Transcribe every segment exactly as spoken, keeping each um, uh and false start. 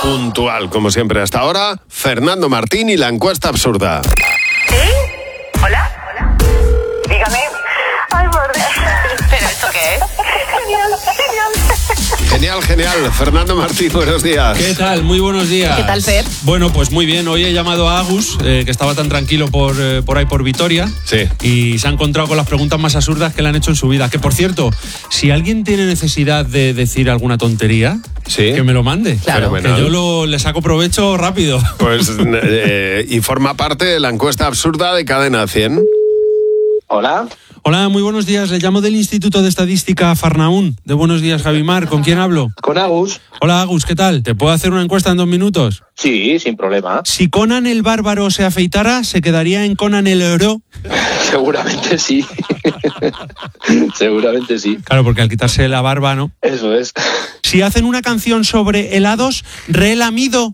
Puntual, como siempre hasta ahora, Fernando Martín y la encuesta absurda. ¿Sí? ¿Hola? ¿Hola? Dígame. Ay, por Dios. ¿Pero esto qué es? Genial, genial. Genial, genial. Fernando Martín, buenos días. ¿Qué tal? Muy buenos días. ¿Qué tal, Fer? Bueno, pues muy bien. Hoy he llamado a Agus, eh, que estaba tan tranquilo por, eh, por ahí por Vitoria. Sí. Y se ha encontrado con las preguntas más absurdas que le han hecho en su vida. Que, por cierto, si alguien tiene necesidad de decir alguna tontería, Sí. que me lo mande. Claro. Que yo lo, le saco provecho rápido. Pues, eh, y forma parte de la encuesta absurda de Cadena cien. Hola. Hola, muy buenos días. Le llamo del Instituto de Estadística Farnaún. De buenos días, Javimar. ¿Con quién hablo? Con Agus. Hola, Agus, ¿qué tal? ¿Te puedo hacer una encuesta en dos minutos? Sí, sin problema. Si Conan el Bárbaro se afeitara, ¿se quedaría en Conan el Oro? Seguramente sí. Seguramente sí. Claro, porque al quitarse la barba, ¿no? Eso es. Si hacen una canción sobre helados, relamido.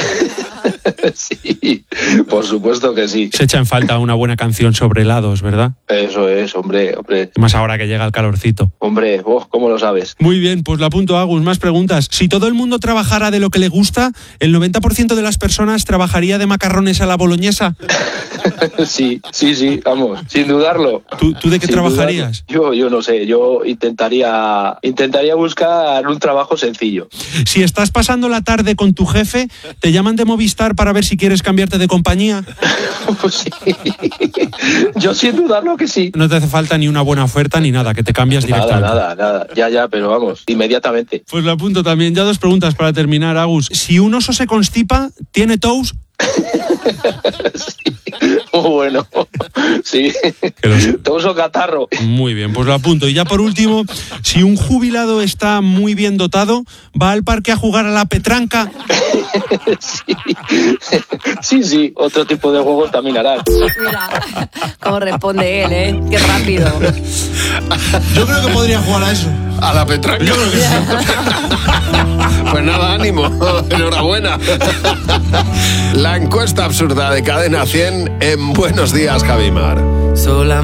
Sí, por supuesto que sí. Se echa en falta una buena canción sobre helados, ¿verdad? Eso es, hombre, hombre. Más ahora que llega el calorcito. Hombre, oh, ¿cómo lo sabes? Muy bien, pues lo apunto, Agus. Más preguntas. Si todo el mundo trabajara de lo que le gusta, ¿el noventa por ciento de las personas trabajaría de macarrones a la boloñesa? Sí, sí, sí, vamos, sin dudarlo. ¿Tú, tú de qué Sin trabajarías? dudarlo. Yo, yo no sé, yo intentaría, intentaría buscar un trabajo sencillo. Si estás pasando la tarde con tu jefe, ¿te llaman de Movistar para ver si quieres cambiarte de compañía? Pues sí. Yo sin dudarlo que sí. No te hace falta ni una buena oferta ni nada, que te cambias Nada, directamente. nada, nada. Ya, ya, pero vamos, inmediatamente. Pues lo apunto también. Ya dos preguntas para terminar, Agus. Si un oso se constipa, ¿tiene toes? Sí. Muy bueno. Sí. Toso catarro. Muy bien, pues lo apunto. Y ya por último, si un jubilado está muy bien dotado, ¿va al parque a jugar a la petranca? Sí. Sí, sí. Otro tipo de juegos también harán. Mira cómo responde él, ¿eh? Qué rápido. Yo creo que podría jugar a eso. A la petranca. Yo creo que sí. Pues nada, ánimo. Enhorabuena. La encuesta absurda de Cadena cien en Buenos Días, Javimar. Solamente